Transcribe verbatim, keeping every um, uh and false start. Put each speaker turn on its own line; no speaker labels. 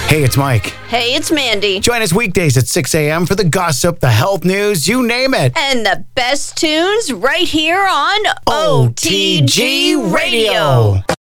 Hey, it's Mike.
Hey, it's Mandy.
Join us weekdays at six a.m. for the gossip, the health news, you name it.
And the best tunes right here on
O T G Radio.